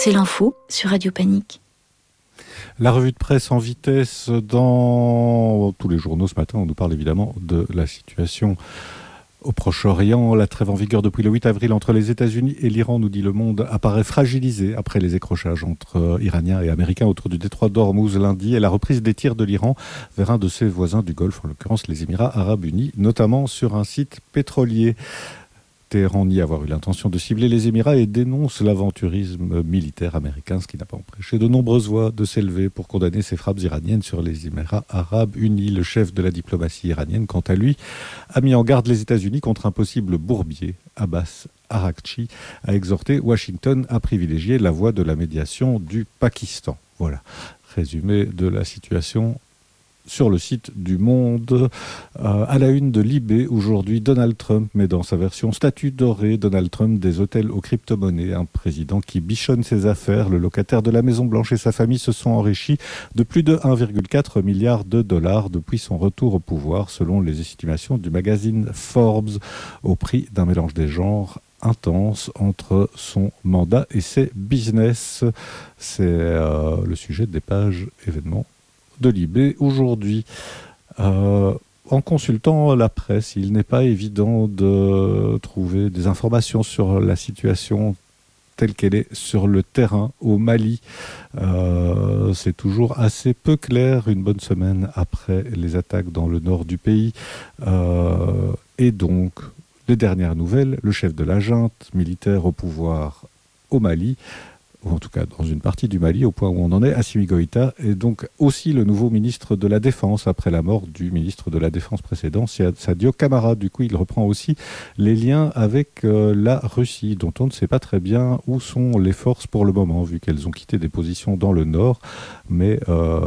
c'est l'info sur Radio Panique. La revue de presse en vitesse dans tous les journaux ce matin. On nous parle évidemment de la situation au Proche-Orient. La trêve en vigueur depuis le 8 avril entre les États-Unis et l'Iran, nous dit Le Monde, apparaît fragilisée après les écrochages entre Iraniens et Américains autour du détroit d'Ormuz lundi et la reprise des tirs de l'Iran vers un de ses voisins du Golfe, en l'occurrence les Émirats arabes unis, notamment sur un site pétrolier. Téhéran nie avoir eu l'intention de cibler les Émirats et dénonce l'aventurisme militaire américain, ce qui n'a pas empêché de nombreuses voix de s'élever pour condamner ces frappes iraniennes sur les Émirats arabes unis. Le chef de la diplomatie iranienne, quant à lui, a mis en garde les États-Unis contre un possible bourbier. Abbas Araghchi a exhorté Washington à privilégier la voie de la médiation du Pakistan. Voilà, résumé de la situation sur le site du Monde. À la une de Libé, aujourd'hui, Donald Trump met dans sa version statut doré Donald Trump des hôtels aux crypto-monnaies. Un président qui bichonne ses affaires. Le locataire de la Maison-Blanche et sa famille se sont enrichis de plus de 1,4 milliard de dollars depuis son retour au pouvoir, selon les estimations du magazine Forbes, au prix d'un mélange des genres intense entre son mandat et ses business. C'est le sujet des pages événements de Libé aujourd'hui. En consultant la presse, il n'est pas évident de trouver des informations sur la situation telle qu'elle est sur le terrain au Mali. C'est toujours assez peu clair une bonne semaine après les attaques dans le nord du pays. Et donc, les dernières nouvelles, le chef de la junte militaire au pouvoir au Mali, ou en tout cas dans une partie du Mali, au point où on en est, Assimi Goïta, est donc aussi le nouveau ministre de la Défense, après la mort du ministre de la Défense précédent, Sadio Camara. Du coup, il reprend aussi les liens avec la Russie, dont on ne sait pas très bien où sont les forces pour le moment, vu qu'elles ont quitté des positions dans le nord, mais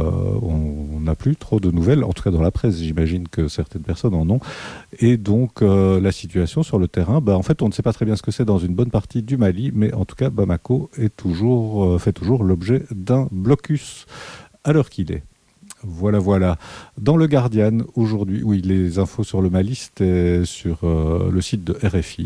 on n'a plus trop de nouvelles, en tout cas dans la presse, j'imagine que certaines personnes en ont, et donc la situation sur le terrain, en fait on ne sait pas très bien ce que c'est dans une bonne partie du Mali, mais en tout cas Bamako est fait toujours l'objet d'un blocus à l'heure qu'il est. Voilà. Dans le Guardian, aujourd'hui, oui, les infos sur le Mali, c'était sur le site de RFI.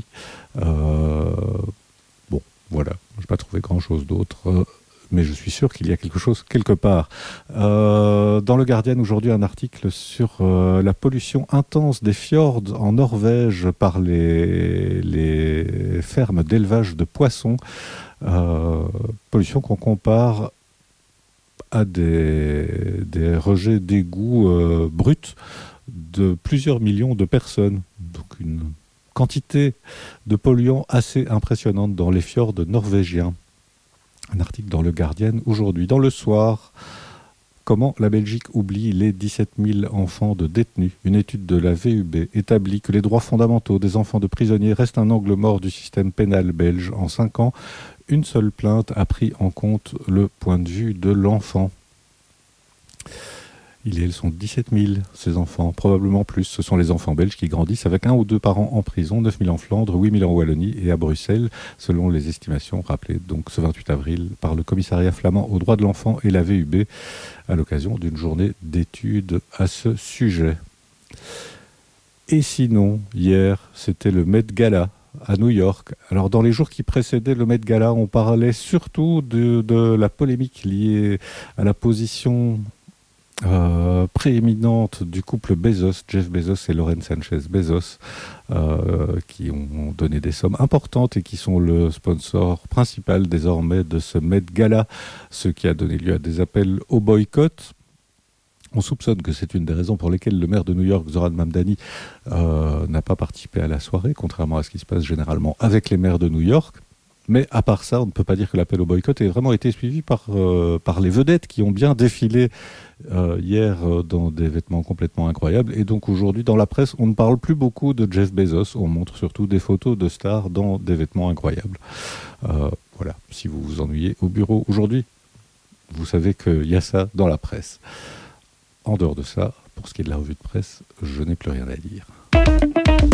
Bon, voilà, je n'ai pas trouvé grand-chose d'autre, mais je suis sûr qu'il y a quelque chose quelque part. Dans le Guardian, aujourd'hui, un article sur la pollution intense des fjords en Norvège par les fermes d'élevage de poissons. Pollution qu'on compare à des rejets d'égouts bruts de plusieurs millions de personnes. Donc une quantité de polluants assez impressionnante dans les fjords norvégiens. Un article dans le Guardian aujourd'hui. Dans le Soir, comment la Belgique oublie les 17 000 enfants de détenus. Une étude de la VUB établit que les droits fondamentaux des enfants de prisonniers restent un angle mort du système pénal belge. En 5 ans, une seule plainte a pris en compte le point de vue de l'enfant. Ils sont 17 000, ces enfants, probablement plus. Ce sont les enfants belges qui grandissent avec 1 ou 2 parents en prison, 9 000 en Flandre, 8 000 en Wallonie et à Bruxelles, selon les estimations rappelées donc ce 28 avril par le commissariat flamand aux droits de l'enfant et la VUB à l'occasion d'une journée d'études à ce sujet. Et sinon, hier, c'était le Met Gala à New York. Alors, dans les jours qui précédaient le Met Gala, on parlait surtout de la polémique liée à la position prééminente du couple Bezos, Jeff Bezos et Lauren Sanchez Bezos, qui ont donné des sommes importantes et qui sont le sponsor principal désormais de ce Met Gala, ce qui a donné lieu à des appels au boycott. On soupçonne que c'est une des raisons pour lesquelles le maire de New York, Zoran Mamdani, n'a pas participé à la soirée, contrairement à ce qui se passe généralement avec les maires de New York. Mais à part ça, on ne peut pas dire que l'appel au boycott ait vraiment été suivi par les vedettes qui ont bien défilé hier dans des vêtements complètement incroyables. Et donc aujourd'hui, dans la presse, on ne parle plus beaucoup de Jeff Bezos. On montre surtout des photos de stars dans des vêtements incroyables. Voilà, si vous vous ennuyez au bureau aujourd'hui, vous savez qu'il y a ça dans la presse. En dehors de ça, pour ce qui est de la revue de presse, je n'ai plus rien à dire.